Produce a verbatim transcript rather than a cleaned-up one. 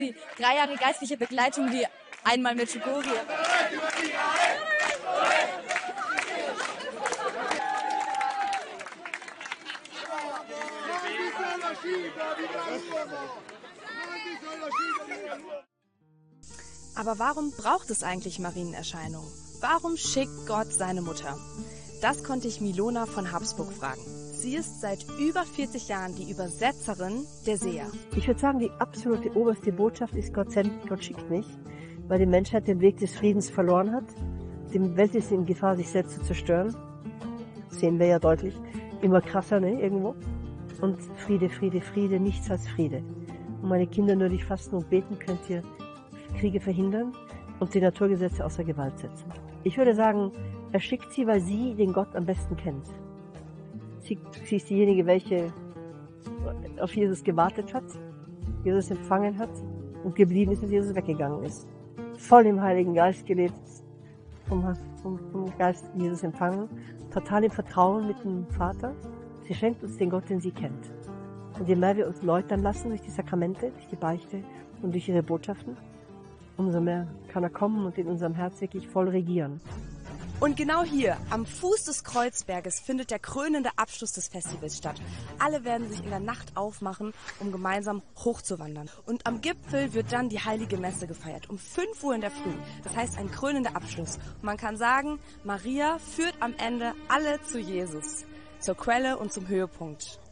Die drei Jahre geistliche Begleitung, wie einmal mit Schugori. Aber warum braucht es eigentlich Marienerscheinungen? Warum schickt Gott seine Mutter? Das konnte ich Milona von Habsburg fragen. Sie ist seit über vierzig Jahren die Übersetzerin der Seher. Ich würde sagen, die absolute oberste Botschaft ist, Gott sendet, Gott schickt mich, weil die Menschheit den Weg des Friedens verloren hat. Die Welt ist in Gefahr, sich selbst zu zerstören. Das sehen wir ja deutlich. Immer krasser, ne, irgendwo. Und Friede, Friede, Friede, nichts als Friede. Und meine Kinder, nur durch Fasten und Beten könnt ihr Kriege verhindern und die Naturgesetze außer Gewalt setzen. Ich würde sagen, er schickt sie, weil sie den Gott am besten kennt. Sie, sie ist diejenige, welche auf Jesus gewartet hat, Jesus empfangen hat und geblieben ist, als Jesus weggegangen ist. Voll im Heiligen Geist gelebt, vom, vom, vom Geist Jesus empfangen, total im Vertrauen mit dem Vater. Sie schenkt uns den Gott, den sie kennt. Und je mehr wir uns läutern lassen durch die Sakramente, durch die Beichte und durch ihre Botschaften, umso mehr kann er kommen und in unserem Herz wirklich voll regieren. Und genau hier, am Fuß des Kreuzberges, findet der krönende Abschluss des Festivals statt. Alle werden sich in der Nacht aufmachen, um gemeinsam hochzuwandern. Und am Gipfel wird dann die Heilige Messe gefeiert, um fünf Uhr in der Früh. Das heißt ein krönender Abschluss. Und man kann sagen, Maria führt am Ende alle zu Jesus, zur Quelle und zum Höhepunkt.